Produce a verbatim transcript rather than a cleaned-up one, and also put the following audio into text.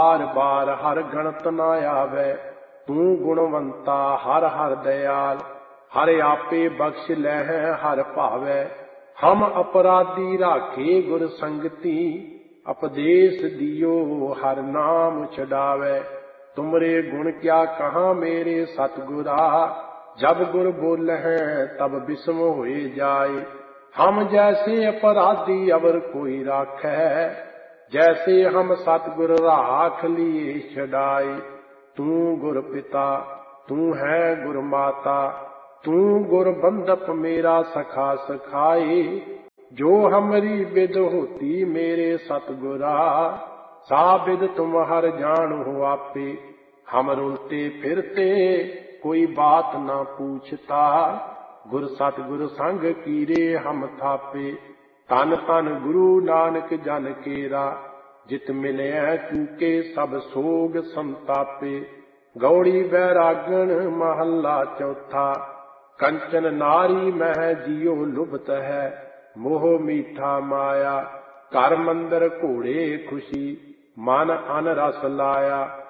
बार बार हर गणत न आवे, तू गुणवंता हर हर दयाल। हर आपे बख्श लह हर भावै, हम अपराधी राखे गुर संगति। उपदेश दियो हर नाम छुड़ावे, तुमरे गुण क्या कहाँ मेरे सतगुरा। जब गुर बोले हैं तब विस्म होए जाए, हम जैसे अपराधी अवर कोई राखै। जैसे हम सतगुर राख लिए छड़ाए, तू गुर पिता तू है गुर माता। तू गुर बंधप मेरा सखा सखाए, जो हमरी विद होती मेरे सतगुरा। साबिद तुम हर जान हो आपे, हम रुलते फिरते कोई बात ना पूछता। गुर सतगुर संग कीरे हम थापे, तन तन गुरु नानक जन केरा। जित मिले चूके सब सोग संतापे, गौड़ी बैरागण महला चौथा। कंचन नारी मह जियो लुभत है, मोह मीठा माया। घर मंदिर घोड़े खुशी, मन अन रस लाया।